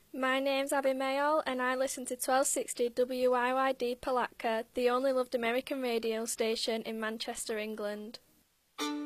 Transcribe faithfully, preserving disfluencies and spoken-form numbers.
My name's Abby Mayall and I listen to twelve sixty W Y Y D Palatka, the only loved American radio station in Manchester, England.